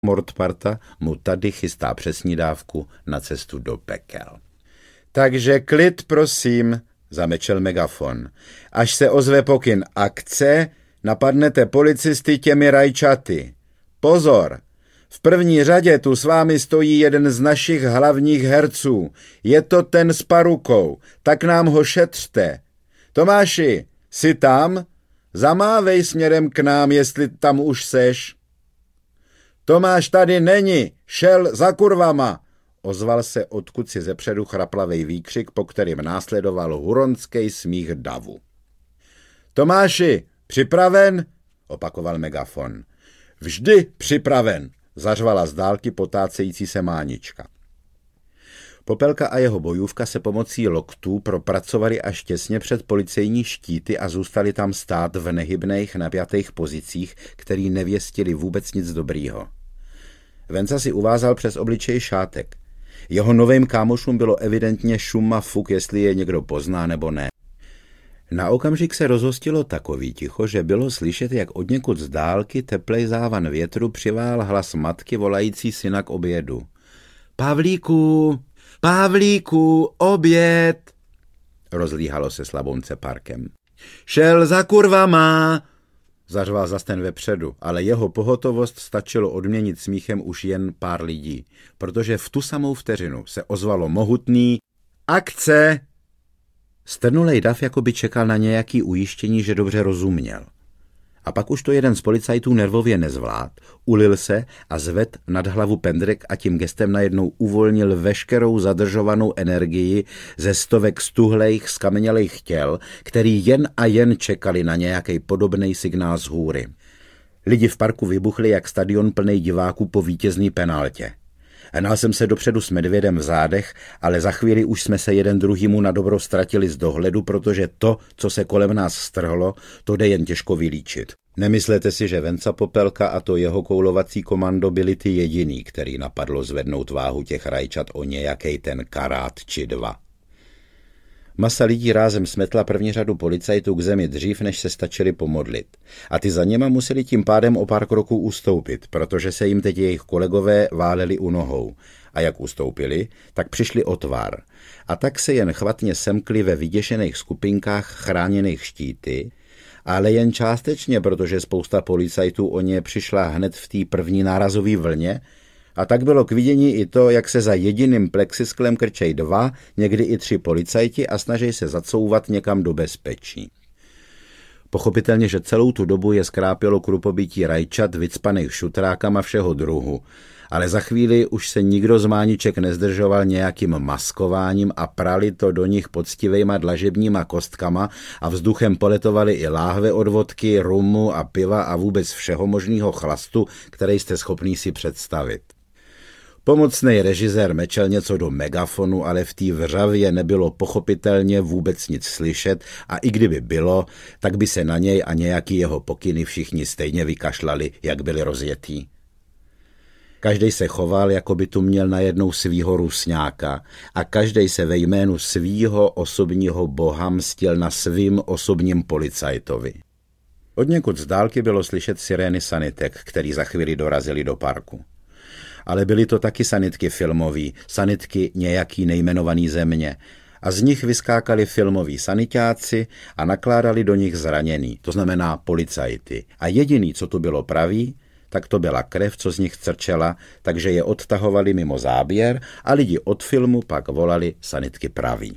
Mordparta mu tady chystá přesnídávku na cestu do pekel. Takže klid, prosím, zamečel megafon. Až se ozve pokyn akce, napadnete policisty těmi rajčaty. Pozor! V první řadě tu s vámi stojí jeden z našich hlavních herců. Je to ten s parukou, tak nám ho šetřte. Tomáši, jsi tam? Zamávej směrem k nám, jestli tam už seš. Tomáš tady není, šel za kurvama, ozval se odkud si zepředu chraplavej výkřik, po kterým následoval huronský smích davu. Tomáši, připraven? Opakoval megafon. Vždy připraven, zařvala z dálky potácející se Mánička. Popelka a jeho bojůvka se pomocí loktů propracovali až těsně před policejní štíty a zůstali tam stát v nehybných napjatých pozicích, který nevěstili vůbec nic dobrýho. Venca si uvázal přes obličej šátek. Jeho novým kámošům bylo evidentně šum a fuk, jestli je někdo pozná nebo ne. Na okamžik se rozhostilo takový ticho, že bylo slyšet, jak odněkud z dálky teplej závan větru přivál hlas matky volající syna k obědu. Pavlíku, oběd! Rozlíhalo se Slabonce parkem. Šel za kurvama! Zařval zas ten vepředu, ale jeho pohotovost stačilo odměnit smíchem už jen pár lidí, protože v tu samou vteřinu se ozvalo mohutný akce! Strnulej dav jako by čekal na nějaký ujištění, že dobře rozuměl. A pak už to jeden z policajtů nervově nezvlád, ulil se a zved nad hlavu pendrek a tím gestem najednou uvolnil veškerou zadržovanou energii ze stovek stuhlejch, skamenělejch těl, který jen a jen čekali na nějaký podobný signál z hůry. Lidi v parku vybuchli jak stadion plnej diváků po vítězný penaltě. Hnal jsem se dopředu s medvědem v zádech, ale za chvíli už jsme se jeden druhýmu na dobro ztratili z dohledu, protože to, co se kolem nás strhlo, to jde jen těžko vylíčit. Nemyslete si, že Venca Popelka a to jeho koulovací komando byli ty jediný, který napadlo zvednout váhu těch rajčat o nějakej ten karát či dva. Masa lidí rázem smetla první řadu policajtů k zemi dřív, než se stačili pomodlit. A ty za něma museli tím pádem o pár kroků ustoupit, protože se jim teď jejich kolegové váleli u nohou. A jak ustoupili, tak přišli o tvar. A tak se jen chvatně semkli ve vyděšených skupinkách chráněných štíty, ale jen částečně, protože spousta policajtů o ně přišla hned v té první nárazové vlně, a tak bylo k vidění i to, jak se za jediným plexisklem krčej 2, někdy i 3 policajti a snaží se zacouvat někam do bezpečí. Pochopitelně, že celou tu dobu je skrápělo krupobítí rajčat vycpaných šutrákama všeho druhu, ale za chvíli už se nikdo z Mániček nezdržoval nějakým maskováním a prali to do nich poctivejma dlažebníma kostkama a vzduchem poletovali i láhve od vodky, rumu a piva a vůbec všeho možného chlastu, který jste schopný si představit. Pomocný režisér mečel něco do megafonu, ale v té vřavě nebylo pochopitelně vůbec nic slyšet a i kdyby bylo, tak by se na něj a nějaký jeho pokyny všichni stejně vykašlali, jak byli rozjetý. Každej se choval, jako by tu měl najednou svýho rusňáka a každej se ve jménu svýho osobního boha mstil na svým osobním policajtovi. Odněkud z dálky bylo slyšet sirény sanitek, který za chvíli dorazili do parku. Ale byly to taky sanitky filmový, sanitky nějaký nejmenovaný země. A z nich vyskákali filmoví sanitáci a nakládali do nich zraněný, to znamená policajty. A jediný, co tu bylo pravý, tak to byla krev, co z nich crčela, takže je odtahovali mimo záběr a lidi od filmu pak volali sanitky praví.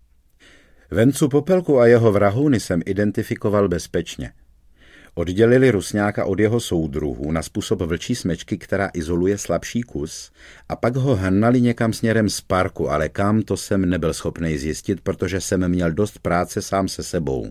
Vencu Popelku a jeho vrahouny jsem identifikoval bezpečně. Oddělili Rusňáka od jeho soudruhů na způsob vlčí smečky, která izoluje slabší kus, a pak ho hnali někam směrem z parku, ale kam, to jsem nebyl schopný zjistit, protože jsem měl dost práce sám se sebou.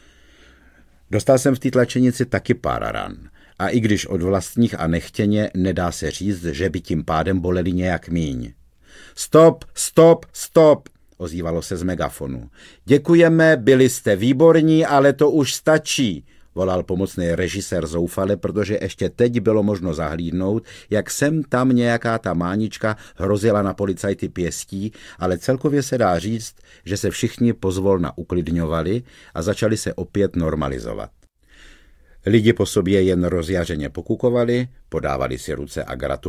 Dostal jsem v té tlačenici taky pár ran. A i když od vlastních a nechtěně, nedá se říct, že by tím pádem boleli nějak míň. Stop, stop, stop, ozývalo se z megafonu. Děkujeme, byli jste výborní, ale to už stačí, volal pomocný režisér zoufale, protože ještě teď bylo možno zahlídnout, jak sem tam nějaká ta Mánička hrozila na policajty pěstí, ale celkově se dá říct, že se všichni pozvolna uklidňovali a začali se opět normalizovat. Lidi po sobě jen rozjařeně pokukovali, podávali si ruce a gratulovali.